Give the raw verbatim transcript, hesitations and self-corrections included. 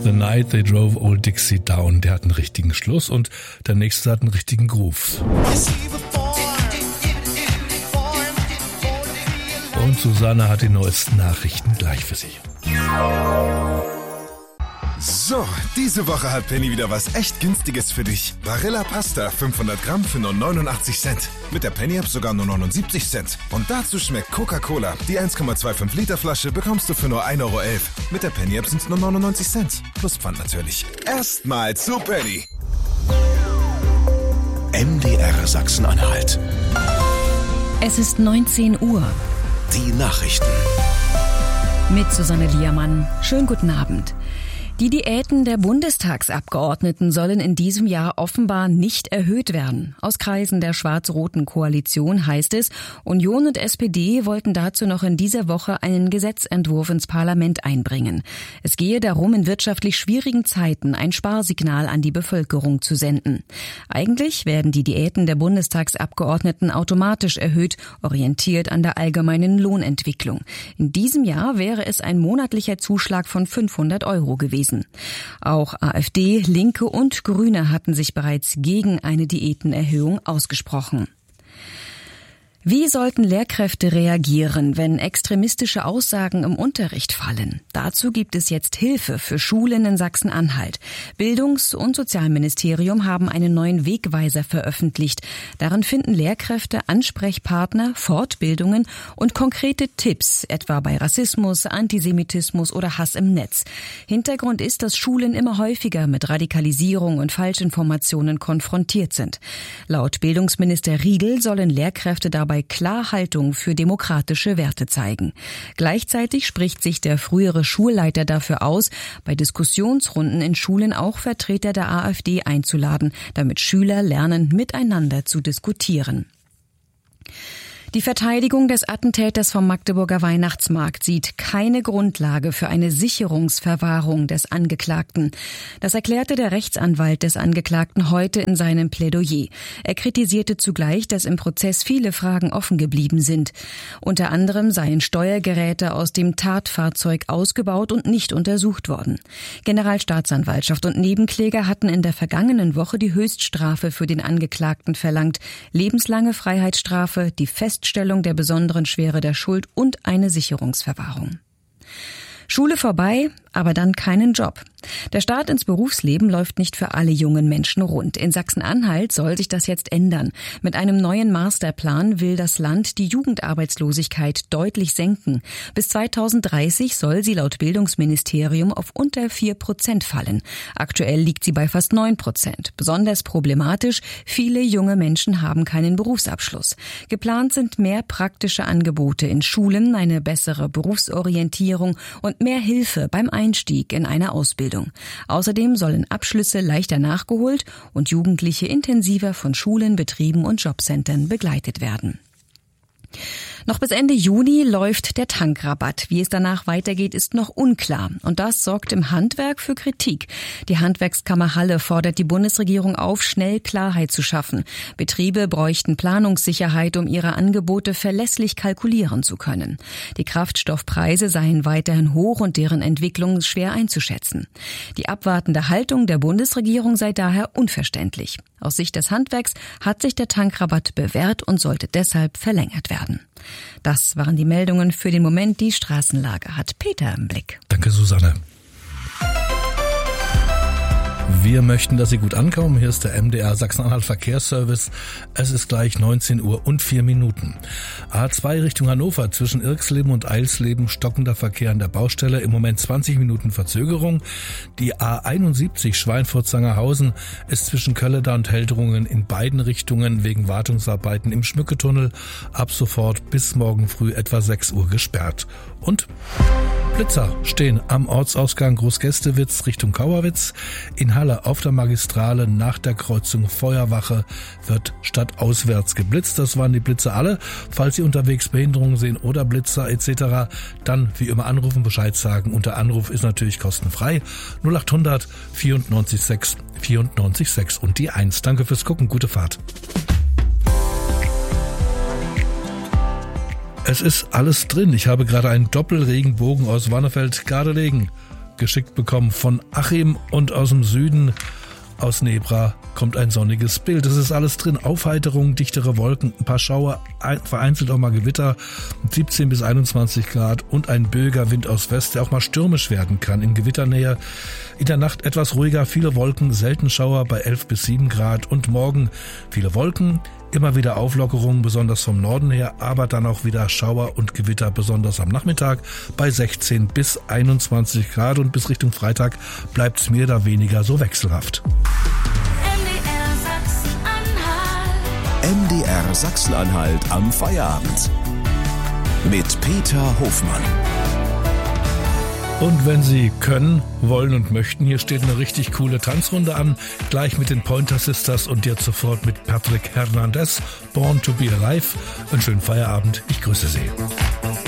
The Night They Drove Old Dixie Down. Der hat einen richtigen Schluss und der nächste hat einen richtigen Groove. Und Susanne hat die neuesten Nachrichten gleich für Sie. So, diese Woche hat Penny wieder was echt Günstiges für dich. Barilla Pasta, fünfhundert Gramm für nur neunundachtzig Cent. Mit der Penny-App sogar nur neunundsiebzig Cent. Und dazu schmeckt Coca-Cola. Die eins Komma fünfundzwanzig Liter Flasche bekommst du für nur ein Euro elf. Mit der Penny-App sind es nur neunundneunzig Cent. Plus Pfand natürlich. Erstmal zu Penny. M D R Sachsen-Anhalt. Es ist neunzehn Uhr. Die Nachrichten. Mit Susanne Liermann. Schönen guten Abend. Die Diäten der Bundestagsabgeordneten sollen in diesem Jahr offenbar nicht erhöht werden. Aus Kreisen der schwarz-roten Koalition heißt es, Union und S P D wollten dazu noch in dieser Woche einen Gesetzentwurf ins Parlament einbringen. Es gehe darum, in wirtschaftlich schwierigen Zeiten ein Sparsignal an die Bevölkerung zu senden. Eigentlich werden die Diäten der Bundestagsabgeordneten automatisch erhöht, orientiert an der allgemeinen Lohnentwicklung. In diesem Jahr wäre es ein monatlicher Zuschlag von fünfhundert Euro gewesen. Auch AfD, Linke und Grüne hatten sich bereits gegen eine Diätenerhöhung ausgesprochen. Wie sollten Lehrkräfte reagieren, wenn extremistische Aussagen im Unterricht fallen? Dazu gibt es jetzt Hilfe für Schulen in Sachsen-Anhalt. Bildungs- und Sozialministerium haben einen neuen Wegweiser veröffentlicht. Darin finden Lehrkräfte Ansprechpartner, Fortbildungen und konkrete Tipps, etwa bei Rassismus, Antisemitismus oder Hass im Netz. Hintergrund ist, dass Schulen immer häufiger mit Radikalisierung und Falschinformationen konfrontiert sind. Laut Bildungsminister Riedl sollen Lehrkräfte dabei klar Haltung für demokratische Werte zeigen. Gleichzeitig spricht sich der frühere Schulleiter dafür aus, bei Diskussionsrunden in Schulen auch Vertreter der AfD einzuladen, damit Schüler lernen, miteinander zu diskutieren. Die Verteidigung des Attentäters vom Magdeburger Weihnachtsmarkt sieht keine Grundlage für eine Sicherungsverwahrung des Angeklagten. Das erklärte der Rechtsanwalt des Angeklagten heute in seinem Plädoyer. Er kritisierte zugleich, dass im Prozess viele Fragen offen geblieben sind. Unter anderem seien Steuergeräte aus dem Tatfahrzeug ausgebaut und nicht untersucht worden. Generalstaatsanwaltschaft und Nebenkläger hatten in der vergangenen Woche die Höchststrafe für den Angeklagten verlangt. Lebenslange Freiheitsstrafe, die Feststellung der besonderen Schwere der Schuld und eine Sicherungsverwahrung. Schule vorbei, aber dann keinen Job. Der Start ins Berufsleben läuft nicht für alle jungen Menschen rund. In Sachsen-Anhalt soll sich das jetzt ändern. Mit einem neuen Masterplan will das Land die Jugendarbeitslosigkeit deutlich senken. Bis zweitausenddreißig soll sie laut Bildungsministerium auf unter vier Prozent fallen. Aktuell liegt sie bei fast neun Prozent. Besonders problematisch, viele junge Menschen haben keinen Berufsabschluss. Geplant sind mehr praktische Angebote in Schulen, eine bessere Berufsorientierung und mehr Hilfe beim Einstieg in eine Ausbildung. Außerdem sollen Abschlüsse leichter nachgeholt und Jugendliche intensiver von Schulen, Betrieben und Jobcentern begleitet werden. Noch bis Ende Juni läuft der Tankrabatt. Wie es danach weitergeht, ist noch unklar. Und das sorgt im Handwerk für Kritik. Die Handwerkskammer Halle fordert die Bundesregierung auf, schnell Klarheit zu schaffen. Betriebe bräuchten Planungssicherheit, um ihre Angebote verlässlich kalkulieren zu können. Die Kraftstoffpreise seien weiterhin hoch und deren Entwicklung schwer einzuschätzen. Die abwartende Haltung der Bundesregierung sei daher unverständlich. Aus Sicht des Handwerks hat sich der Tankrabatt bewährt und sollte deshalb verlängert werden. Das waren die Meldungen für den Moment. Die Straßenlage hat Peter im Blick. Danke, Susanne. Wir möchten, dass Sie gut ankommen. Hier ist der M D R Sachsen-Anhalt Verkehrsservice. Es ist gleich neunzehn Uhr und vier Minuten. A zwei Richtung Hannover zwischen Irxleben und Eilsleben stockender Verkehr an der Baustelle. Im Moment zwanzig Minuten Verzögerung. Die A einundsiebzig Schweinfurt-Sangerhausen ist zwischen Kölleter und Heldrungen in beiden Richtungen wegen Wartungsarbeiten im Schmücketunnel ab sofort bis morgen früh etwa sechs Uhr gesperrt. Und Blitzer stehen am Ortsausgang Großgästewitz Richtung Kauerwitz. In Halle auf der Magistrale nach der Kreuzung Feuerwache wird stadtauswärts geblitzt. Das waren die Blitze alle. Falls Sie unterwegs Behinderungen sehen oder Blitzer et cetera, dann wie immer anrufen, Bescheid sagen. Und der Anruf ist natürlich kostenfrei. null acht hundert vierundneunzig sechs vierundneunzig sechs und die eins. Danke fürs Gucken. Gute Fahrt. Es ist alles drin. Ich habe gerade einen Doppelregenbogen aus Wannefeld-Gardelegen geschickt bekommen von Achim, und aus dem Süden, aus Nebra, kommt ein sonniges Bild. Es ist alles drin. Aufheiterung, dichtere Wolken, ein paar Schauer, ein, vereinzelt auch mal Gewitter, siebzehn bis einundzwanzig Grad und ein böiger Wind aus West, der auch mal stürmisch werden kann in Gewitternähe. In der Nacht etwas ruhiger, viele Wolken, selten Schauer bei elf bis sieben Grad und morgen viele Wolken, immer wieder Auflockerungen, besonders vom Norden her, aber dann auch wieder Schauer und Gewitter, besonders am Nachmittag bei sechzehn bis einundzwanzig Grad, und bis Richtung Freitag bleibt es mehr oder weniger so wechselhaft. M D R Sachsen-Anhalt am Feierabend mit Peter Hofmann. Und wenn Sie können, wollen und möchten, hier steht eine richtig coole Tanzrunde an, gleich mit den Pointer Sisters und jetzt sofort mit Patrick Hernandez, Born to be Alive. Einen schönen Feierabend, ich grüße Sie.